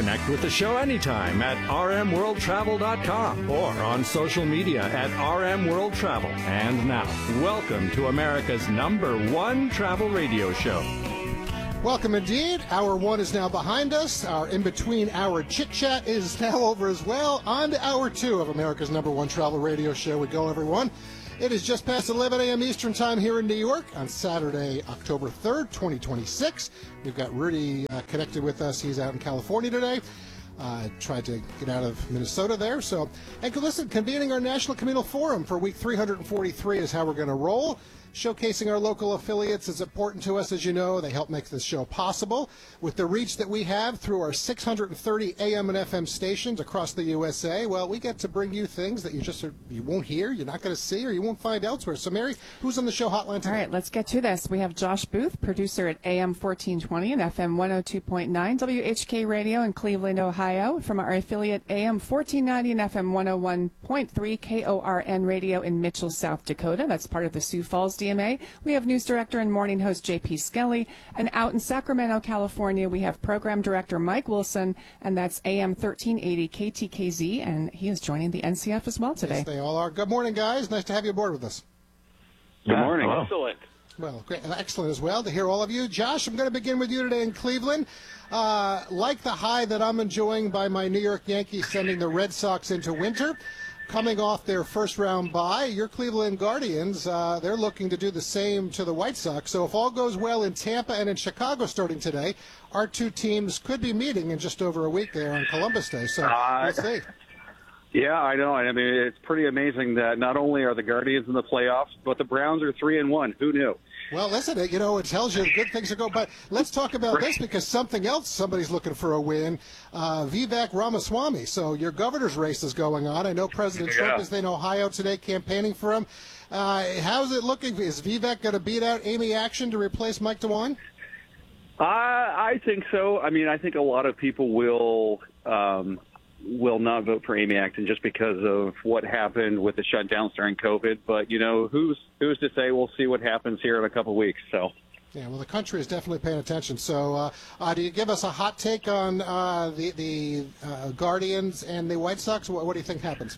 Connect with the show anytime at rmworldtravel.com or on social media at rmworldtravel. And now, welcome to America's #1 travel radio show. Welcome indeed. Hour one is now behind us. Our in-between hour chit-chat is now over as well. On to hour two of America's #1 travel radio show. We go, everyone. It is just past 11 a.m. Eastern Time here in New York on Saturday, October 3rd, 2026. We've got Rudy connected with us. He's out in California today. Tried to get out of Minnesota there. And listen, convening our National Communal Forum for week 343 is how we're going to roll. Showcasing our local affiliates is important to us, as you know. They help make this show possible. With the reach that we have through our 630 AM and FM stations across the USA, well, we get to bring you things that you won't hear, you're not going to see, or you won't find elsewhere. So, Mary, who's on the show hotline today? All right, let's get to this. We have Josh Booth, producer at AM 1420 and FM 102.9 WHK Radio in Cleveland, Ohio, from our affiliate AM 1490 and FM 101.3 KORN Radio in Mitchell, South Dakota. That's part of the Sioux Falls DMA. We have news director and morning host J.P. Skelly. And out in Sacramento, California, we have program director Mike Wilson, and that's AM 1380 KTKZ, and he is joining the NCF as well today. Yes, they all are. Good morning, guys. Nice to have you aboard with us. Good morning. Hello. Excellent. Well, great. Excellent as well to hear all of you. Josh, I'm going to begin with you today in Cleveland. Like the high that I'm enjoying by my New York Yankees sending the Red Sox into winter, coming off their first-round bye, your Cleveland Guardians, they're looking to do the same to the White Sox. So if all goes well in Tampa and in Chicago starting today, our two teams could be meeting in just over a week there on Columbus Day. So let's see. Yeah, I know. I mean, it's pretty amazing that not only are the Guardians in the playoffs, but the Browns are 3-1. Who knew? Well, listen, it tells you good things are going. But let's talk about this because somebody's looking for a win. Vivek Ramaswamy. So your governor's race is going on. I know President Trump is in Ohio today campaigning for him. How's it looking? Is Vivek going to beat out Amy Action to replace Mike DeWine? I think so. I mean, I think a lot of people will not vote for Amy Acton just because of what happened with the shutdowns during COVID. But, who's to say? We'll see what happens here in a couple of weeks. So. Yeah, well, the country is definitely paying attention. So do you give us a hot take on the Guardians and the White Sox? What do you think happens?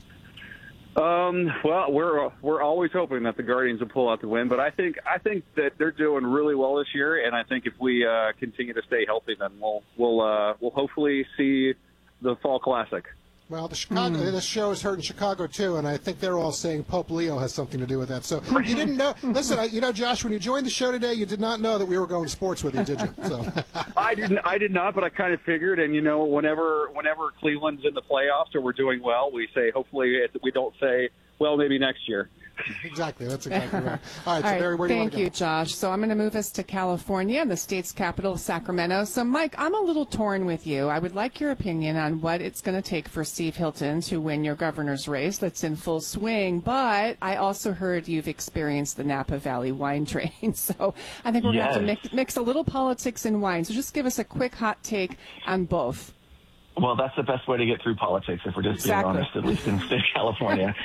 Well, we're always hoping that the Guardians will pull out the win, but I think that they're doing really well this year, and I think if we continue to stay healthy, then we'll hopefully see the Fall Classic. Well, this show is heard in Chicago, too, and I think they're all saying Pope Leo has something to do with that. So you didn't know. Listen, Josh, when you joined the show today, you did not know that we were going sports with you, did you? So. I did not, but I kind of figured. And, whenever Cleveland's in the playoffs or we're doing well, we say, hopefully we don't say, well, maybe next year. Exactly. That's exactly right. All right, so Mary, where do you want to go? Thank you, Josh. So I'm going to move us to California, the state's capital, Sacramento. So, Mike, I'm a little torn with you. I would like your opinion on what it's going to take for Steve Hilton to win your governor's race that's in full swing. But I also heard you've experienced the Napa Valley wine train. So I think we're going to have to mix a little politics and wine. So just give us a quick hot take on both. Well, that's the best way to get through politics, if we're just being honest, at least in the state of California.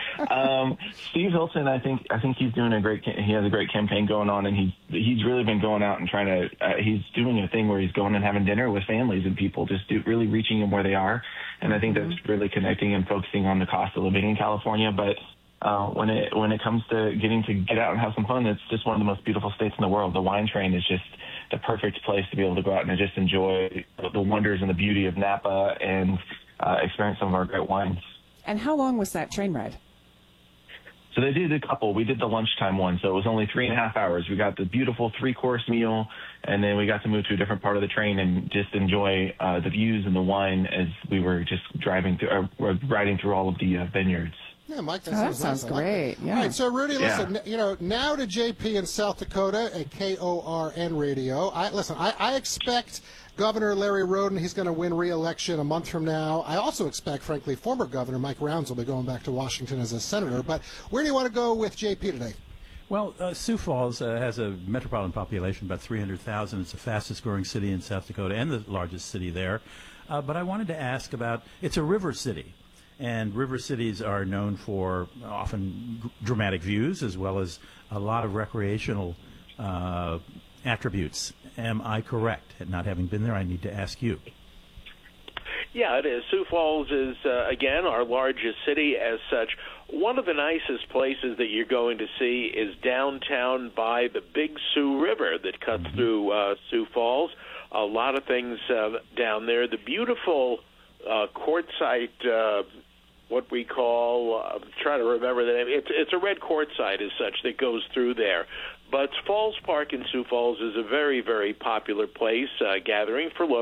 Steve Hilton, I think he's doing he has a great campaign going on, and he's really been going out and trying to, he's doing a thing where he's going and having dinner with families and people, just really reaching them where they are. And I think that's really connecting and focusing on the cost of living in California. But when it comes to getting to get out and have some fun, it's just one of the most beautiful states in the world. The wine train is just the perfect place to be able to go out and just enjoy the wonders and the beauty of Napa and experience some of our great wines. And how long was that train ride? So they did a couple. We did the lunchtime one, so it was only 3.5 hours. We got the beautiful 3-course meal, and then we got to move to a different part of the train and just enjoy the views and the wine as we were just riding through all of the vineyards. Yeah, Mike, that sounds great. Yeah. All right, so Rudy, listen, now to JP in South Dakota at KORN Radio. I expect Governor Larry Roden, he's going to win re-election a month from now. I also expect, frankly, former Governor Mike Rounds will be going back to Washington as a senator. But where do you want to go with JP today? Well, Sioux Falls has a metropolitan population, about 300,000. It's the fastest growing city in South Dakota and the largest city there. But I wanted to ask about, it's a river city. And river cities are known for often dramatic views as well as a lot of recreational attributes. Am I correct? Not having been there, I need to ask you. Yeah, it is. Sioux Falls is, again, our largest city as such. One of the nicest places that you're going to see is downtown by the Big Sioux River that cuts through Sioux Falls. A lot of things down there. The beautiful quartzite, what we call, I'm trying to remember the name. It's a red quartzite as such that goes through there. But Falls Park in Sioux Falls is a very, very popular place, gathering for locals.